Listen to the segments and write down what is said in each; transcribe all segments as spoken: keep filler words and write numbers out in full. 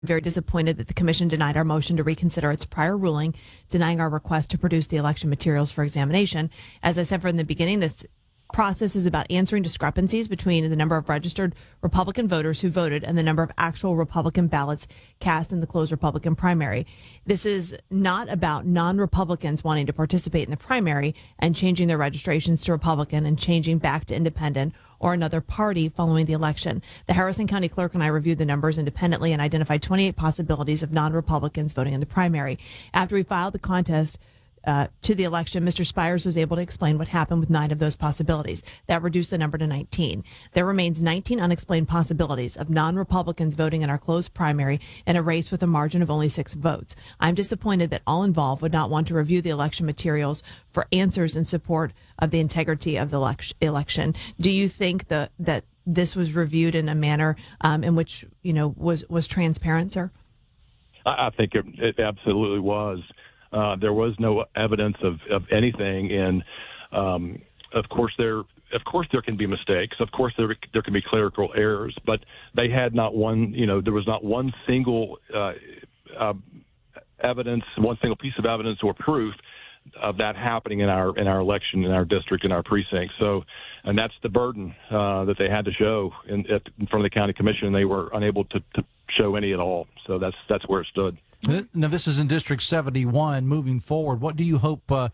very disappointed that the commission denied our motion to reconsider its prior ruling, denying our request to produce the election materials for examination. As I said from the beginning, this process is about answering discrepancies between the number of registered Republican voters who voted and the number of actual Republican ballots cast in the closed Republican primary. This is not about non-Republicans wanting to participate in the primary and changing their registrations to Republican and changing back to independent or another party following the election. The Harrison County Clerk and I reviewed the numbers independently and identified twenty-eight possibilities of non-Republicans voting in the primary. After we filed the contest Uh, to the election, Mister Spires was able to explain what happened with nine of those possibilities. That reduced the number to nineteen. There remains nineteen unexplained possibilities of non-Republicans voting in our closed primary in a race with a margin of only six votes. I'm disappointed that all involved would not want to review the election materials for answers in support of the integrity of the election. Do you think the, that this was reviewed in a manner um, in which, you know, was, was transparent, sir? I, I think it, it absolutely was. Uh, there was no evidence of, of anything, and um, of course there, of course there can be mistakes. Of course there there can be clerical errors, but they had not one. You know, there was not one single uh, uh, evidence, one single piece of evidence or proof of that happening in our in our election, in our district, in our precinct. So, and that's the burden uh, that they had to show in, at, in front of the county commission, and they were unable to, to show any at all. So that's that's where it stood. Now, this is in District seventy-one. Moving forward, what do you hope? Uh,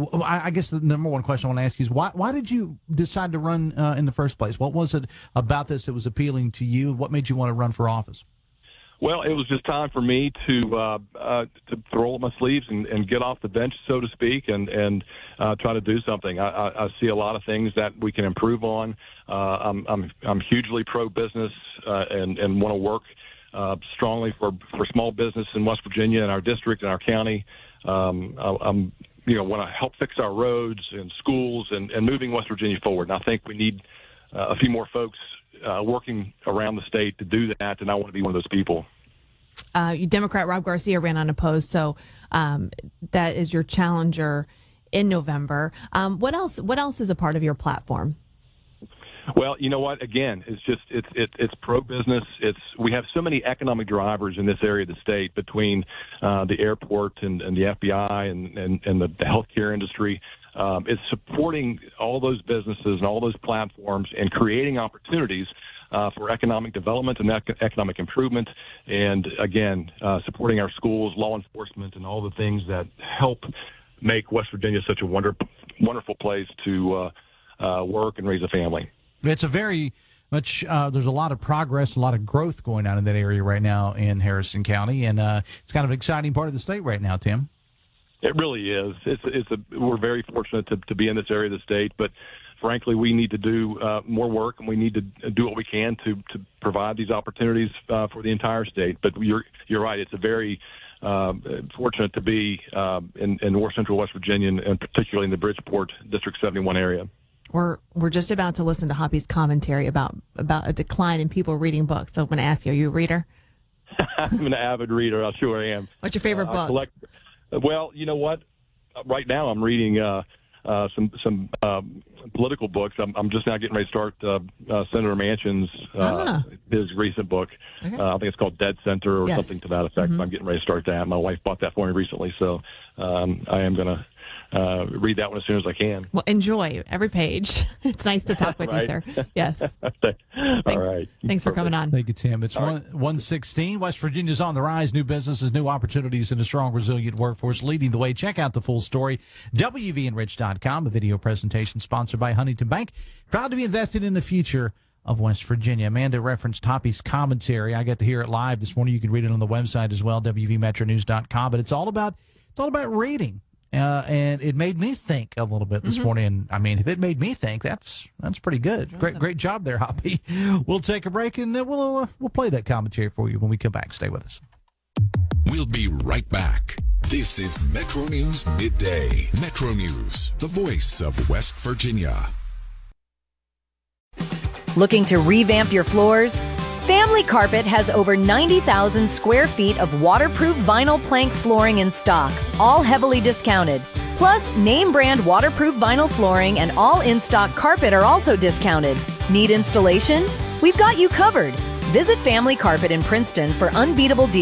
I guess the number one question I want to ask you is why why did you decide to run uh, in the first place? What was it about this that was appealing to you? What made you want to run for office? Well, it was just time for me to uh, uh, to roll up my sleeves and, and get off the bench, so to speak, and and uh, try to do something. I, I, I see a lot of things that we can improve on. Uh, I'm I'm I'm hugely pro business uh, and and want to work Uh, strongly for, for small business in West Virginia and our district and our county. Um, I, I'm, you know, want to help fix our roads and schools and, and moving West Virginia forward. And I think we need uh, a few more folks uh, working around the state to do that, and I want to be one of those people. Uh, Democrat Rob Garcia ran unopposed, so um, that is your challenger in November. Um, what else? What else is a part of your platform? Well, you know what? Again, it's just it's it's, it's pro business. It's we have so many economic drivers in this area of the state between uh, the airport and, and the F B I and and, and the, the healthcare industry. Um, it's supporting all those businesses and all those platforms and creating opportunities uh, for economic development and ec- economic improvement. And again, uh, supporting our schools, law enforcement, and all the things that help make West Virginia such a wonder, wonderful place to uh, uh, work and raise a family. It's a very much, uh, there's a lot of progress, a lot of growth going on in that area right now in Harrison County, and uh, it's kind of an exciting part of the state right now, Tim. It really is. It's, it's a, we're very fortunate to, to be in this area of the state, but frankly, we need to do uh, more work, and we need to do what we can to, to provide these opportunities uh, for the entire state. But you're, you're right. It's a very uh, fortunate to be uh, in, in north central West Virginia, and, and particularly in the Bridgeport District seventy-one area. We're we're just about to listen to Hoppy's commentary about about a decline in people reading books. So I'm going to ask you, are you a reader? I'm an avid reader. I sure am. What's your favorite uh, book? Collect, well, you know what? Right now I'm reading uh, uh, some some um, political books. I'm, I'm just now getting ready to start uh, uh, Senator Manchin's uh, ah. his recent book. Okay. Uh, I think it's called Dead Center or yes. something to that effect. Mm-hmm. I'm getting ready to start that. My wife bought that for me recently, so um, I am going to Uh, read that one as soon as I can. Well, enjoy every page. It's nice to talk with right. you, sir. Yes. All right. Thanks for coming on. Thank you, Tim. It's one, one sixteen. West Virginia's on the rise. New businesses, new opportunities, and a strong, resilient workforce leading the way. Check out the full story. W V N Rich dot com, a video presentation sponsored by Huntington Bank. Proud to be invested in the future of West Virginia. Amanda referenced Hoppy's commentary. I got to hear it live this morning. You can read it on the website as well, W V Metro News dot com. But it's all about it's all about reading. Uh, and it made me think a little bit this mm-hmm. morning. And I mean, if it made me think, that's that's pretty good. Awesome. Great, great job there, Hoppy. We'll take a break, and then we'll uh, we'll play that commentary for you when we come back. Stay with us. We'll be right back. This is Metro News Midday. Metro News, the voice of West Virginia. Looking to revamp your floors? Family Carpet has over ninety thousand square feet of waterproof vinyl plank flooring in stock, all heavily discounted. Plus, name brand waterproof vinyl flooring and all in-stock carpet are also discounted. Need installation? We've got you covered. Visit Family Carpet in Princeton for unbeatable deals.